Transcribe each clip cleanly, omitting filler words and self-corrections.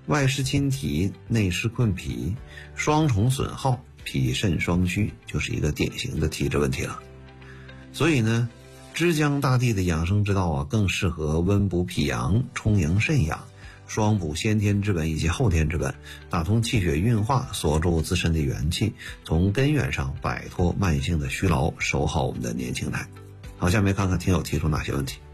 外湿侵体、内湿困脾，双重损耗，脾肾双虚，就是一个典型的体质问题了。所以呢，枝江大地的养生之道啊，更适合温补脾阳、充盈肾阳，双补先天之本以及后天之本，打通气血运化，锁住自身的元气，从根源上摆脱慢性的虚劳，守好我们的年轻态。好，下面看看听友提出哪些问题。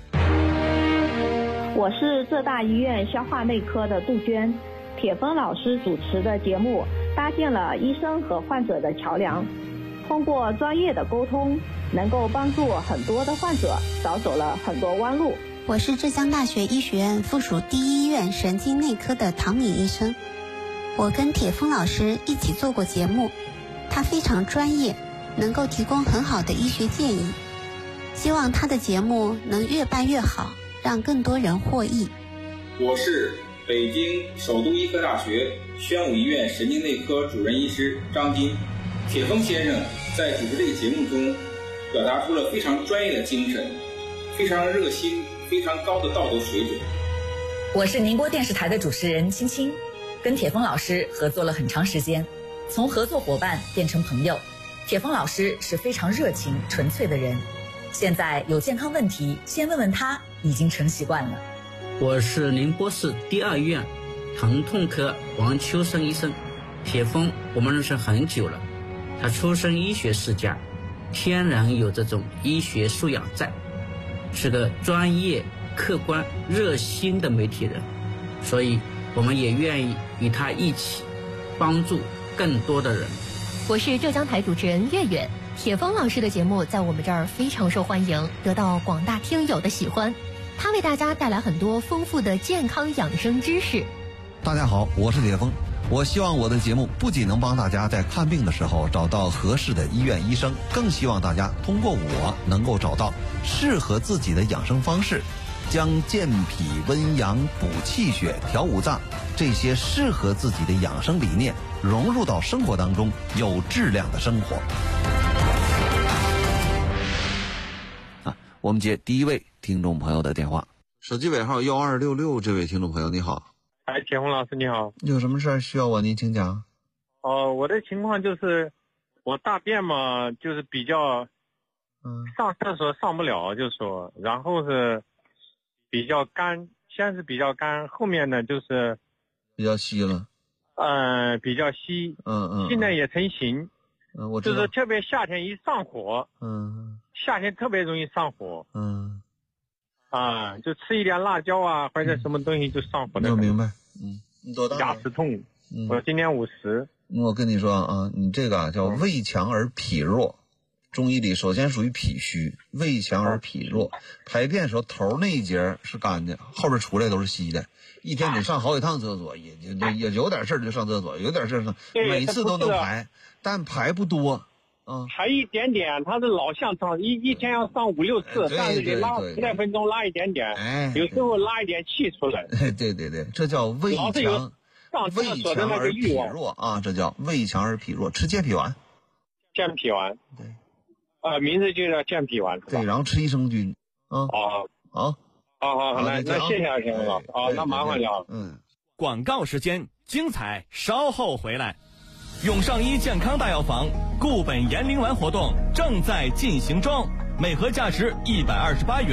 我是浙大医院消化内科的杜鹃，铁峰老师主持的节目搭建了医生和患者的桥梁，通过专业的沟通，能够帮助很多的患者少走了很多弯路。 我是浙江大学医学院附属第一医院神经内科的唐敏医生，我跟铁峰老师一起做过节目，他非常专业，能够提供很好的医学建议，希望他的节目能越办越好，让更多人获益。 我是北京首都医科大学宣武医院神经内科主任医师张斌。铁峰先生在主持这个节目中表达出了非常专业的精神，非常热心，非常高的道德水准。 我是宁波电视台的主持人青青，跟铁峰老师合作了很长时间，从合作伙伴变成朋友。铁峰老师是非常热情纯粹的人，现在有健康问题先问问他已经成习惯了。 我是宁波市第二医院疼痛科王秋生医生。铁峰我们认识很久了，他出身医学世家，天然有这种医学素养在，是个专业客观热心的媒体人，所以我们也愿意与他一起帮助更多的人。 我是浙江台主持人月月，铁峰老师的节目在我们这儿非常受欢迎，得到广大听友的喜欢。他为大家带来很多丰富的健康养生知识。 大家好，我是铁峰。我希望我的节目不仅能帮大家在看病的时候找到合适的医院医生，更希望大家通过我能够找到适合自己的养生方式，将健脾温阳、补气血、调五脏这些适合自己的养生理念融入到生活当中，有质量的生活。我们接第一位听众朋友的电话，手机尾号1266，这位听众朋友你好。 哎，铁红老师你好。 有什么事儿需要我您请讲？ 我的情况就是我大便嘛，就是比较上厕所上不了，就说然后是比较干，先是比较干，后面呢就是比较稀了。 比较稀。现在也成型。 我知道。 就是特别夏天一上火。夏天特别容易上火。就吃一点辣椒啊，或者什么东西就上火的。 我明白。你多大了？ 牙齿痛。我今年50。 我跟你说啊，你这个叫胃强而脾弱。中医里首先属于脾虚，胃强而脾弱。排便的时候头那一节是干的，后边出来都是稀的。一天得上好几趟厕所，也有点事儿就上厕所，有点事儿上，每次都能排，但排不多。 排一点点，他是老向上，一天要上5、6次，但是你拉10来分钟拉一点点，有时候拉一点气出来。 对，这叫胃强而脾弱啊，这叫胃强而脾弱。吃健脾丸。 健脾丸。对。名字就叫健脾丸。 对，然后吃益生菌。 好，那谢谢铁红老师。那麻烦你了。 广告时间，精彩稍后回来。永上医健康大药房固本延龄丸活动正在进行中，每盒价值128元。